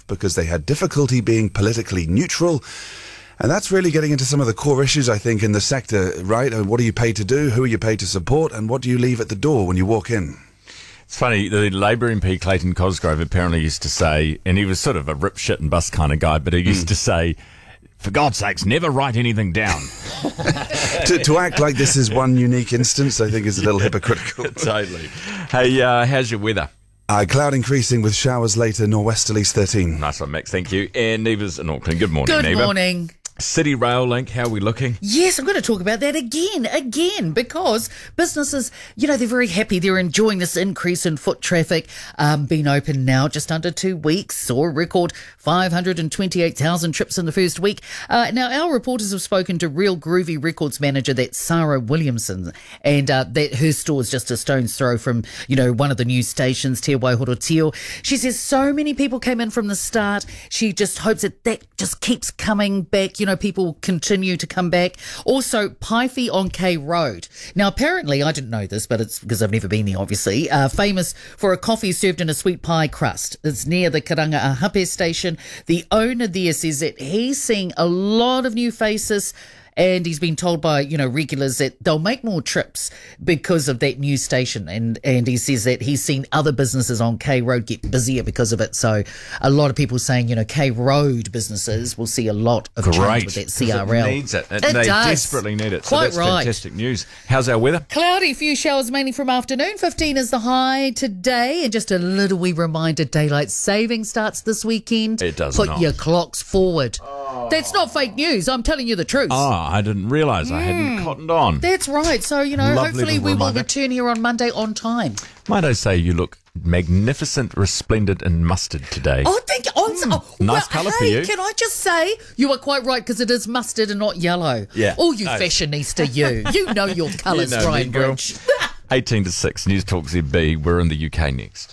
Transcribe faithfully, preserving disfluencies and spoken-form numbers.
because they had difficulty being politically neutral. And that's really getting into some of the core issues, I think, in the sector, right? And what are you paid to do? Who are you paid to support? And what do you leave at the door when you walk in? It's funny, the Labour M P Clayton Cosgrove apparently used to say, and he was sort of a rip shit and bus kind of guy, but he used mm. to say, for God's sakes, never write anything down. to, to act like this is one unique instance, I think is a little hypocritical. Totally. Hey, uh, how's your weather? Uh, cloud increasing with showers later, norwesterlies thirteen. Nice one, Max, thank you. And Neva's in Auckland. Good morning, Good Neva. Good morning. City Rail Link, how are we looking? Yes, I'm going to talk about that again, again, because businesses, you know, they're very happy. They're enjoying this increase in foot traffic. Um, been open now just under two weeks, saw a record five hundred twenty-eight thousand trips in the first week. Uh, now, our reporters have spoken to Real Groovy Records manager, that's Sarah Williamson, and uh, that her store is just a stone's throw from, you know, one of the news stations, Te Waihoro Teo. She says so many people came in from the start. She just hopes that that just keeps coming back, you know, people continue to come back. Also, Paiwhi on K Road. Now, apparently, I didn't know this, but it's because I've never been there, obviously, uh, famous for a coffee served in a sweet pie crust. It's near the Karanga Ahape station. The owner there says that he's seeing a lot of new faces, and he's been told by, you know, regulars that they'll make more trips because of that new station. And, and he says that he's seen other businesses on K Road get busier because of it. So a lot of people saying, you know, K Road businesses will see a lot of Great. change with that C R L. It needs it. it it they does. desperately need it. So Quite that's right. fantastic news. How's our weather? Cloudy, few showers mainly from afternoon. fifteen is the high today. And just a little wee reminder, daylight saving starts this weekend. It does Put not. your clocks forward. Oh. That's not fake news. I'm telling you the truth. Oh, I didn't realise. Mm. I hadn't cottoned on. That's right. So, you know, Lovely hopefully we reminder. will return here on Monday on time. Might I say you look magnificent, resplendent and mustard today. Oh, thank you. Oh, Mm. oh, Nice well, colour hey, for you. Can I just say, you are quite right, because it is mustard and not yellow. Yeah. Oh, you No. fashionista, you. You know your colours, You know me, Ryan girl. Bridge. eighteen to six, News Talk Z B. We're in the U K next.